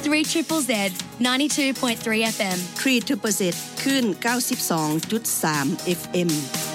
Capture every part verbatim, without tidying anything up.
three Z Z ninety-two point three F M ทรี ทริปเปิลเซด คลื่น เก้าสิบสองจุดสาม เอฟ เอ็ม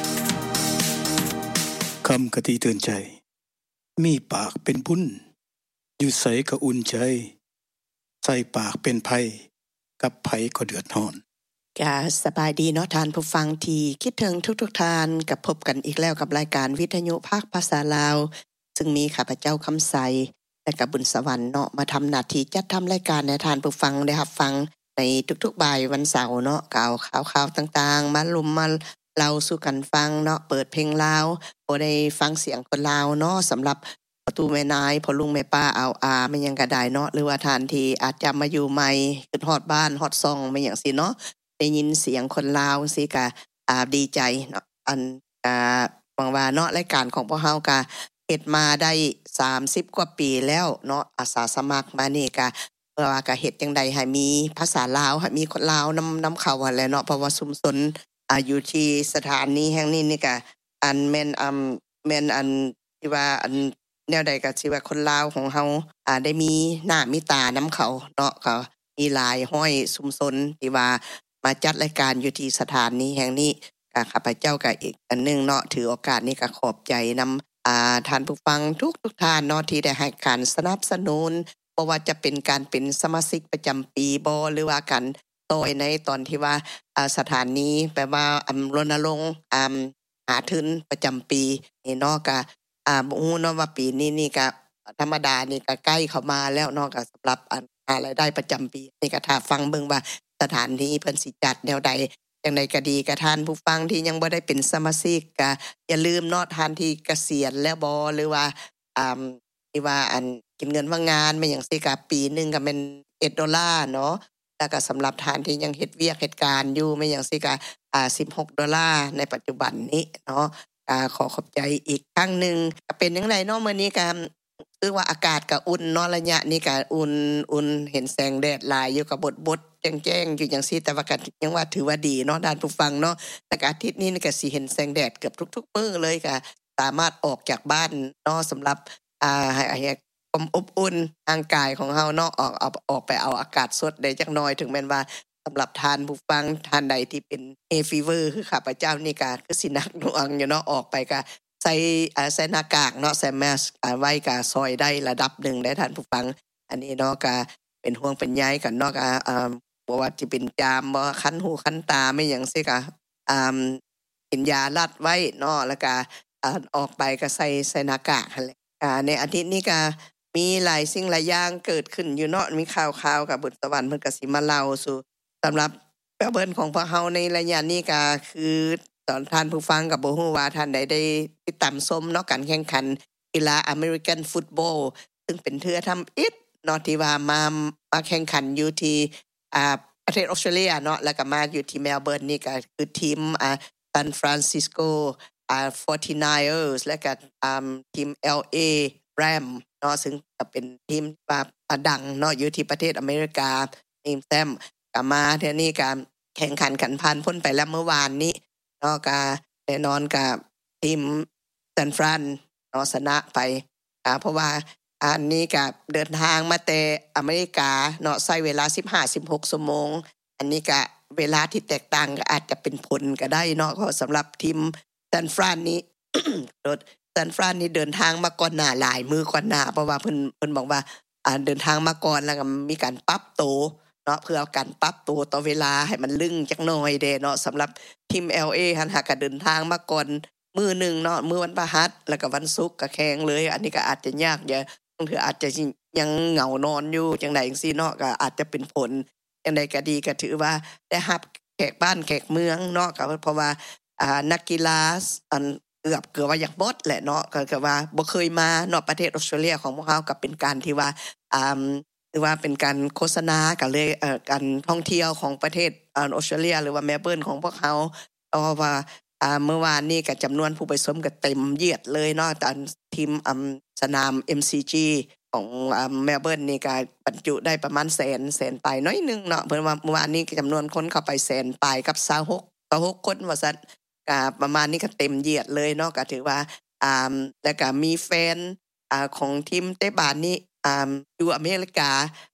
คำกะติเตือนใจมีปากเป็นบุญอยู่ใสก็อุ่นใจใส่ปากเป็นภัยกับไผก็เดือดร้อนกะสบายดีเนาะท่านผู้ฟังที่คิดถึงทุกๆท่านกับพบกันอีกแล้วกับรายการวิทยุภาคภาษาลาวซึ่งมีข้าพเจ้าคำใสและกับบุญสวรรค์เนาะมาทำหน้าที่จัดทำรายการให้ท่านผู้ฟังได้รับฟังในทุกๆบ่ายวันเสาร์เนาะกล่าวข่าวๆต่างๆมาลุมมาเล่าสู่กันฟังเนาะเปิดเพลงลาวบ่ได้ฟังเสียงคนลาวเนาะสำหรับประตูแม่นายพ่อลุงแม่ป้าเอาอาไม่ยังก็ได้เนาะหรือว่าท่านที่อาจจะมาอยู่ใหม่ขึ้นฮอดบ้านฮอดซ่องไม่หยังสิเนาะได้ยินเสียงคนลาวสิก็อ่าดีใจเนาะอันอ่าหวังว่าเนาะรายการของพวกเฮาก็เฮ็ดมาได้สามสิบกว่าปีแล้วเนาะอาสาสมัครมานี่ก็เพื่อว่าก็เฮ็ดจังได๋ให้มีภาษาลาวให้มีคนลาวนำนำเข้าหั่นแหละเนาะเพราะว่าชุมชนอ่าอยู่ที่สถานีแห่งนี้นี่ก็อันแม่นอ่าแม่นอันที่ว่าอันแนวใดก็สิว่าคนลาวของเฮาอ่าได้มีหน้ามีตานำเขาเนาะก็มีหลายห้อยชุมชนที่ว่ามาจัดรายการอยู่ที่สถานีแห่งนี้ก็ข้าพเจ้าก็อีกอันนึงเนาะถือโอกาสนี้ก็ขอบใจนำอ่าท่านผู้ฟังทุกๆท่านเนาะที่ได้ให้การสนับสนุนบ่ว่าจะเป็นการเป็นสมาชิกประจำปีบ่หรือว่าการต่อยในตอนที่ว่าอ่าสถานีแปลว่าอำรณรงค์อ่าหาทุนประจำปีนี่เนาะก็อ่าบ่ฮู้เนาะว่าปีนี้นี่ก็ธรรมดานี่ก็ใกล้เข้ามาแล้วเนาะก็สำหรับอันหารายได้ประจำปีนี่ก็ถ้าฟังเบิ่งว่าสถานที่เพิ่นสิจัดแนวใดจังได๋ก็ดีกับท่านผู้ฟังที่ยังบ่ได้เป็นสมาชิกก็อย่าลืมเนาะท่านที่เกษียณแล้วบ่หรือว่าอ่าที่ว่าอันกินเงินว่างงานแม่นหยังสิก็ปีนึงก็แม่นเอ็ดดอลลาร์เนาะแล้วก็สำหรับท่านที่ยังเฮ็ดเวียกเฮ็ดการอยู่แม่นหยังสิก็อ่าสิบหกดอลลาร์ในปัจจุบันนี้เนาะอ่าขอขอบใจอีกครั้งนึงก็เป็นจังไดเนาะมื้อนี้ก็คือว่าอากาศก็อุ่นเนาะระยะนี้ก็อุ่นอุ่นเห็นแสงแดดหลายอยู่ก็บดๆแจ้งๆอยู่จังซี่แต่ว่าก็ยังว่าถือว่าดีเนาะท่านผู้ฟังเนาะแต่อาทิตย์นี้นี่ก็สิเห็นแสงแดดเกือบทุกๆมื้อเลยก็สามารถออกจากบ้านเนาะสำหรับอ่าให้ให้ความอบอุ่นทางกายของเฮาเนาะออกเอาออกไปเอาอากาศสดได้จักหน่อยถึงแม้นว่าสำหรับท่านผู้ฟังท่านใดที่เป็น hay fever คือข้าพเจ้านี่ก็คือสิหนักหน่วงอยู่เนาะออกไปก็ใส่อ่าใส่หน้ากากเนาะใส่แมสอ่าไว้ก็ช่วยได้ระดับหนึ่งได้ท่านผู้ฟังอันนี้เนาะก็เป็นห่วงเป็นใยกันเนาะก็อ่าบ่ว่าสิเป็นจามบ่คันหูคันตาไม่หยังซี่ก็อ่ากินยารัดไว้เนาะแล้วก็อ่าออกไปก็ใส่ใส่หน้ากากหั่นแหละอ่าในอาทิตย์นี้ก็มีหลายสิ่งหลายอย่างเกิดขึ้นอยู่เนาะมีข่าวๆกับบุญสวรรค์เพิ่นก็สิมาเล่าสู่สำหรับแป้วเบิ่นของพวกเฮาในระยะนี้ก็คือตอนท่านผู้ฟังก็บ่ฮู้ว่าท่านใดได้ติดตามชมเนาะการแข่งขันกีฬาอเมริกันฟุตบอลซึ่งเป็นเทื่อทำอิฐเนาะที่ว่ามามาแข่งขันอยู่ที่อ่าประเทศออสเตรเลียเนาะแล้วก็มาอยู่ที่เมลเบิร์นนี่ก็คือทีมอ่าซานฟรานซิสโกอ่า forty-niners แล้วก็อ่าทีม แอล เอ Ram เนาะซึ่งก็เป็นทีมว่าดังเนาะอยู่ที่ประเทศอเมริกาทีมแซมก็มาเที่ยนี้ก็แข่งขันกันผ่านพ้นไปแล้วเมื่อวานนี้เนาะก็แน่นอนกับทีมซานฟรานเนาะชนะไปอ่าเพราะว่าอันนี้ก็เดินทางมาแต่อเมริกาเนาะใช้เวลา สิบห้าถึงสิบหก ชั่วโมงอันนี้ก็เวลาที่แตกต่างก็อาจจะเป็นผลก็ได้เนาะก็สำหรับทีมซานฟรานนี้ รถซานฟรานนี่เดินทางมาก่อนหน้าหลายมื้อก่อนหน้าเพราะว่าเพิ่นเพิ่นบอกว่าอ่าเดินทางมาก่อนแล้วก็มีการปรับตัวเนาะเพื่อการปรับตัวต่อเวลาให้มันลึงจักหน่อยเด้เนาะสำหรับทีม แอล เอ หั่นหากก็เดินทางมาก่อนมื้อนึงเนาะมื้อวันพฤหัสแล้วก็วันศุกร์ก็แข่งเลยอันนี้ก็อาจจะยากอย่าบางทีอาจจะยังเหงานอนอยู่จังได๋จังซี่เนาะก็อาจจะเป็นผลจังได๋ก็ดีก็ถือว่าได้รับแขกบ้านแขกเมืองเนาะก็เพราะว่าอ่านักกีฬาอันเกือบเกือบว่าอยากบดแหละเนาะก็คือว่าบ่เคยมาเนาะประเทศออสเตรเลียของพวกเฮาก็เป็นการที่ว่าอ่าหรือว่าเป็นการโฆษณาก็เลยเอ่อการท่องเที่ยวของประเทศอ่าออสเตรเลียหรือว่าเมลเบิร์นของพวกเฮาเพราะว่าอ่าเมื่อวานนี้ก็จำนวนผู้ไปชมก็เต็มเยียดเลยเนาะตอนทีมอ่าสนาม เอ็ม ซี จี ของอ่าเมลเบิร์นนี่ก็บรรจุได้ประมาณแสนแสนปลายน้อยนึงเนาะเพิ่นว่าเมื่อวานนี้จำนวนคนเข้าไปแสนปลายกับยี่สิบหก ยี่สิบหกคนว่าซั่นก็ประมาณนี้ก็เต็มเหยียดเลยเนาะก็ถือว่าอ่าแล้วก็มีแฟนอ่าของทีมเตะบาสนี่อ่าอยู่อเมริกา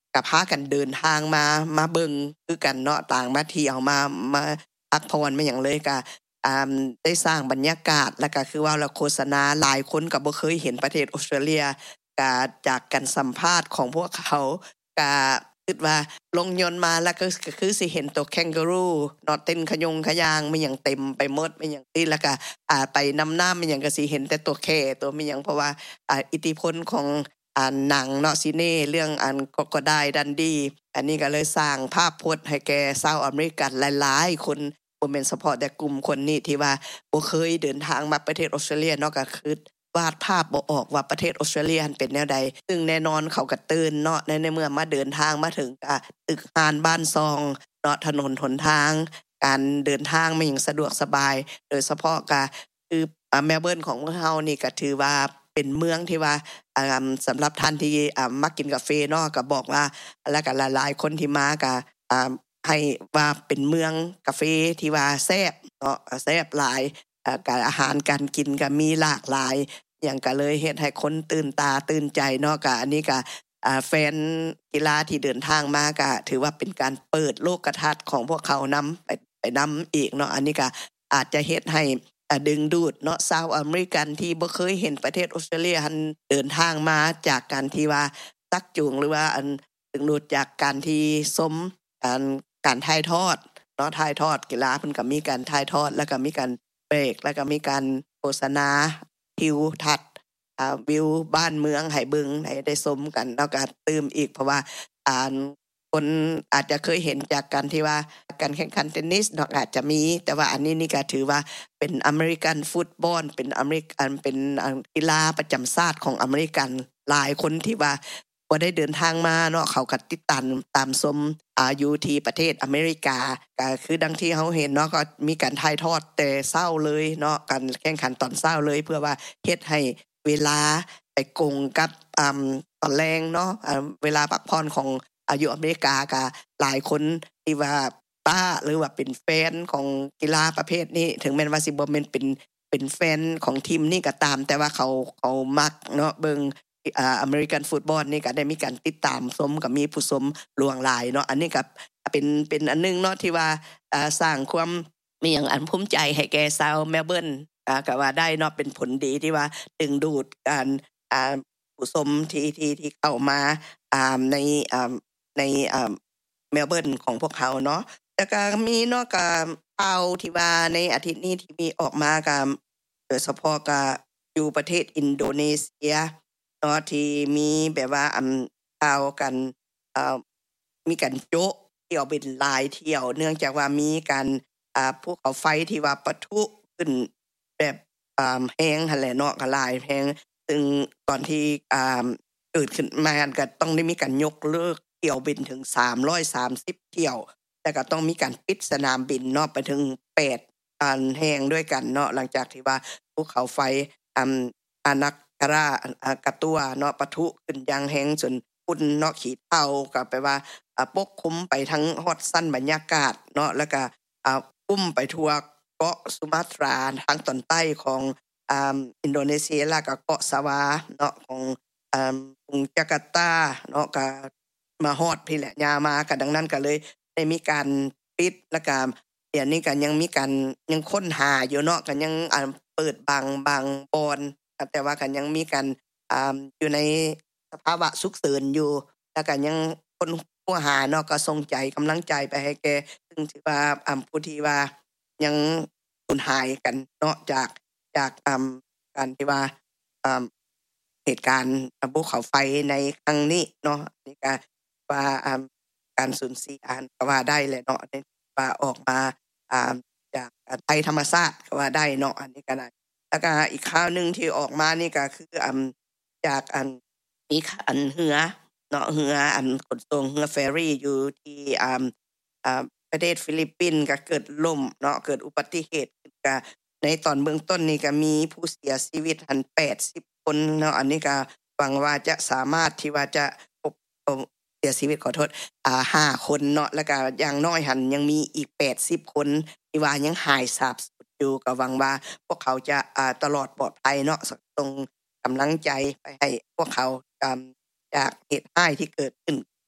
ก็พากันเดินทางมามาเบิ่งคือกันเนาะต่างมาเที่ยวมามาพักผ่อนมาหยังเลยก็อ่าได้สร้างบรรยากาศแล้วก็คือว่าเราโฆษณาหลายคนก็บ่เคยเห็นประเทศออสเตรเลียก็จากการสัมภาษณ์ของพวกเขาก็คิดว่าลงยนต์มาแล้วก็คือสิเห็นตัวแคนการูเนาะเต้นขยงขยางมีหยังเต็มไปหมดมีหยังติแล้วก็อ่าไปนำหน้ามีหยังก็สิเห็นแต่ตัวแค่ตัวมีหยังเพราะว่าอ่าอิทธิพลของอ่าหนังเนาะซีเน่เรื่องอันก็ก็ได้ดันดีอันนี้ก็เลยสร้างภาพพจน์ให้แก่ชาวอเมริกันหลายๆคนบ่แม่นเฉพาะแต่กลุ่มคนนี้ที่ว่าบ่เคยเดินทางมาประเทศออสเตรเลียเนาะก็คือวาดภาพบ่ออกว่าประเทศออสเตรเลียเป็นแนวใดซึ่งแน่นอนเขาก็ตื่นเนาะในในเมื่อมาเดินทางมาถึงก็ตึกหานบ้านซองเนาะถนนหนทางการเดินทางมันยังสะดวกสบายโดยเฉพาะก็คืออ่าเมลเบิร์นของเฮานี่ก็ถือว่าเป็นเมืองที่ว่าอ่าสำหรับท่านที่อ่ามักกินกาแฟเนาะก็บอกว่าแล้วก็หลายๆคนที่มาก็อ่าให้ว่าเป็นเมืองกาแฟที่ว่าแซ่บเนาะแซ่บหลายอ่าการอาหารการกินก็มีหลากหลายอย่างก็เลยเฮ็ดให้คนตื่นตาตื่นใจเนาะก็อันนี้ก็อ่าแฟนกีฬาที่เดินทางมาก็ถือว่าเป็นการเปิดโลกทัศน์ของพวกเขานำไปไปนำอีกเนาะอันนี้ก็อาจจะเฮ็ดให้อ่าดึงดูดเนาะชาวอเมริกันที่บ่เคยเห็นประเทศออสเตรเลียหันเดินทางมาจากการที่ว่าซักจูงหรือว่าอันดึงดูดจากการที่ชมการการถ่ายทอดเนาะถ่ายทอดกีฬาเพิ่นก็มีการถ่ายทอดแล้วก็มีการเบรกแล้วก็มีการโฆษณาทิวทัศน์อ่าวิวบ้านเมืองให้เบิ่งให้ได้ชมกันแล้วก็ตื่มอีกเพราะว่าอ่าคนอาจจะเคยเห็นจากการที่ว่าการแข่งขันเทนนิสเนาะอาจจะมีแต่ว่าอันนี้นี่ก็ถือว่าเป็นอเมริกันฟุตบอลเป็นอเมริกันเป็นกีฬาประจำชาติของอเมริกันหลายคนที่ว่าบ่ได้เดินทางมาเนาะเขาก็ติดตามตามชมอ่าอยู่ที่ประเทศอเมริกาก็คือดังที่เฮาเห็นเนาะก็มีการถ่ายทอดแต่เช้าเลยเนาะการแข่งขันตอนเช้าเลยเพื่อว่าเฮ็ดให้เวลาไปกงกับอ่าตอนแลงเนาะอ่าเวลาพักผ่อนของอายุอเมริกาก็หลายคนที่ว่าป้าหรือว่าเป็นแฟนของกีฬาประเภทนี้ถึงแม้ว่าสิบ่แม่นเป็นเป็นแฟนของทีมนี้ก็ตามแต่ว่าเขาเขามักเนาะเบิ่งอ่าอเมริกันฟุตบอลนี่ก็ได้มีการติดตามชมก็มีผู้ชมหลวงหลายเนาะอันนี้ก็เป็นเป็นอันนึงเนาะที่ว่าอ่าสร้างความมีหยังอันภูมิใจให้แก่ชาวเมลเบิร์นอ่าก็ว่าได้เนาะเป็นผลดีที่ว่าดึงดูดการอ่าผู้ชมที่ที่ที่เข้ามาอ่าในอ่าในอ่าเมลเบิร์นของพวกเขาเนาะแล้วก็มีเนาะก็ข่าวที่ว่าในอาทิตย์นี้ที่มีออกมาก็โดยเฉพาะก็อยู่ประเทศอินโดนีเซียเนาะที่มีแบบว่าอันข่าวกันอ่ามีการโจ๊ะเที่ยวบินหลายเที่ยวเนื่องจากว่ามีการอ่าภูเขาไฟที่ว่าปะทุขึ้นแบบอ่าแรงหั่นแหละเนาะก็หลายแรงซึ่งตอนที่อ่าเกิดขึ้นมาก็ต้องได้มีการยกเลิกเที่ยวบินถึงสามร้อยสามสิบเที่ยวแต่ก็ต้องมีการปิดสนามบินเนาะไปถึงแปดอันแห่งด้วยกันเนาะหลังจากที่ว่าภูเขาไฟอ่าอานักกราอ่ากะตัวเนาะปะทุขึ้นอย่างแรงจนฝุ่นเนาะขี้เถ้าก็แปลว่าอ่าปกคลุมไปทั้งฮอดสั้นบรรยากาศเนาะแล้วก็อ่าอุ้มไปทั่วเกาะสุมาตราทางตอนใต้ของอ่าอินโดนีเซียแล้วก็เกาะสวาเนาะของอ่ากรุงจาการ์ตาเนาะก็มาฮอดพี่แหละยามาก็ดังนั้นก็เลยได้มีการปิดแล้วก็เดี๋ยวนี้ก็ยังมีการยังค้นหาอยู่เนาะก็ยังอ่าเปิดบางบางบอนแต่ว่าก็ยังมีการอ่าอยู่ในสภาวะฉุกเฉินอยู่แล้วก็ยังคนผู้หาเนาะก็ส่งใจกำลังใจไปให้แกซึ่งถือว่าอ่าผู้ที่ว่ายังสูญหายกันเนาะจากจากอ่าการที่ว่าอ่าเหตุการณ์ภูเขาไฟในครั้งนี้เนาะนี่ก็ว่าอ่าการสูญเสียก็ว่าได้แหละเนาะว่าออกมาอ่าจากภัยธรรมชาติก็ว่าได้เนาะอันนี้ก็ได้แล้วก็อีกข่าวนึงที่ออกมานี่ก็คืออ่าจากอันมีอันเรือเนาะเรืออันขนส่งเรือเฟอร์รี่อยู่ที่อ่าอ่าประเทศฟิลิปปินส์ก็เกิดล่มเนาะเกิดอุบัติเหตุก็ในตอนเบื้องต้นนี่ก็มีผู้เสียชีวิตหันแปดสิบคนเนาะอันนี้ก็หวังว่าจะสามารถที่ว่าจะพบเสียชีวิตขอโทษอ่าห้าคนเนาะแล้วก็อย่างน้อยหันยังมีอีกแปดสิบคนที่ว่ายังหายสาบสูญอยู่ก็หวังว่าพวกเขาจะอ่าตลอดปลอดภัยเนาะส่งกำลังใจไปให้พวกเขาจากเหตุร้ายที่เกิดขึ้น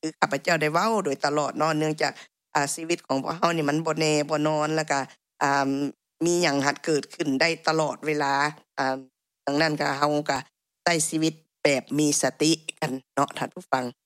คือข้าพเจ้าได้เว้าโดยตลอดเนาะเนื่องจากอ่าชีวิตของพวกเฮานี่มันบ่แน่บ่นอนแล้วก็อ่ามีหยังหัดเกิดขึ้นได้ตลอดเวลาอ่าดังนั้นก็เฮาก็ใช้ชีวิตแบบมีสติกันเนาะท่านผู้ฟัง